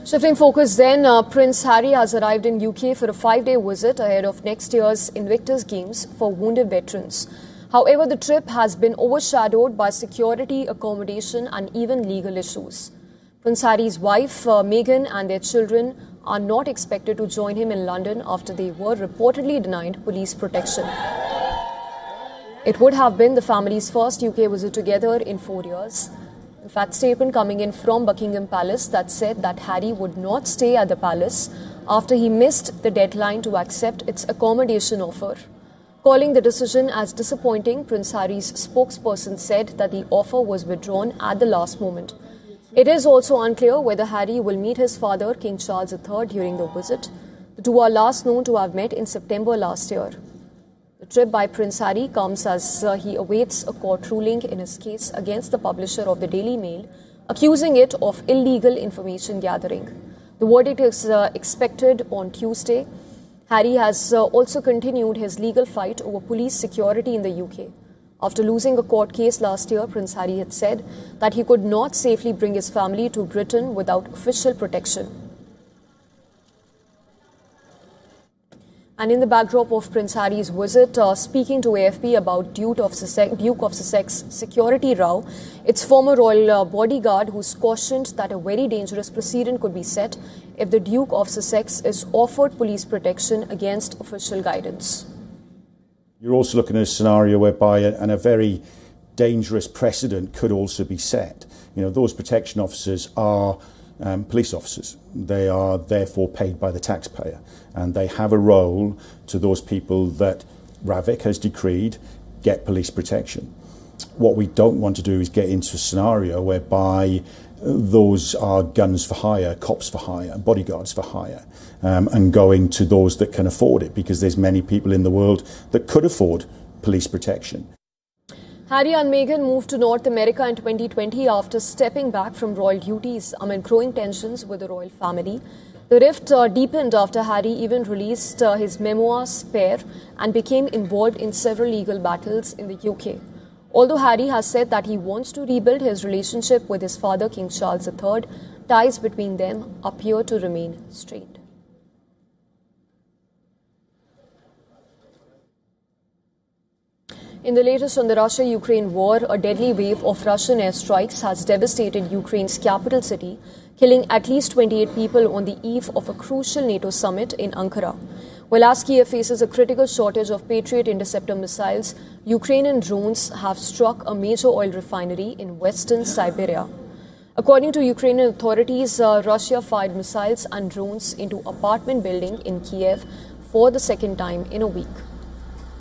Shifting focus then, Prince Harry has arrived in UK for a 5-day visit ahead of next year's Invictus Games for wounded veterans. However, the trip has been overshadowed by security, accommodation and even legal issues. Prince Harry's wife, Meghan, and their children are not expected to join him in London after they were reportedly denied police protection. It would have been the family's first UK visit together in 4 years. In fact, statement coming in from Buckingham Palace that said that Harry would not stay at the palace after he missed the deadline to accept its accommodation offer. Calling the decision as disappointing, Prince Harry's spokesperson said that the offer was withdrawn at the last moment. It is also unclear whether Harry will meet his father, King Charles III, during the visit. The two are last known to have met in September last year. The trip by Prince Harry comes as he awaits a court ruling in his case against the publisher of the Daily Mail, accusing it of illegal information gathering. The verdict is expected on Tuesday. Harry has also continued his legal fight over police security in the UK. After losing a court case last year, Prince Harry had said that he could not safely bring his family to Britain without official protection. And in the backdrop of Prince Harry's visit, speaking to AFP about Duke of Sussex security row, its former royal bodyguard who's cautioned that a very dangerous precedent could be set if the Duke of Sussex is offered police protection against official guidance. You're also looking at a scenario whereby a very dangerous precedent could also be set. You know, those protection officers are police officers. They are therefore paid by the taxpayer, and they have a role to those people that Ravik has decreed get police protection. What we don't want to do is get into a scenario whereby those are guns for hire, cops for hire, bodyguards for hire, and going to those that can afford it, because there's many people in the world that could afford police protection. Harry and Meghan moved to North America in 2020 after stepping back from royal duties amid growing tensions with the royal family. The rift deepened after Harry even released his memoir Spare and became involved in several legal battles in the UK. Although Harry has said that he wants to rebuild his relationship with his father, King Charles III, ties between them appear to remain strained. In the latest on the Russia-Ukraine war, a deadly wave of Russian airstrikes has devastated Ukraine's capital city, killing at least 28 people on the eve of a crucial NATO summit in Ankara. While as Kiev faces a critical shortage of Patriot interceptor missiles, Ukrainian drones have struck a major oil refinery in western Siberia. According to Ukrainian authorities, Russia fired missiles and drones into an apartment building in Kiev for the second time in a week.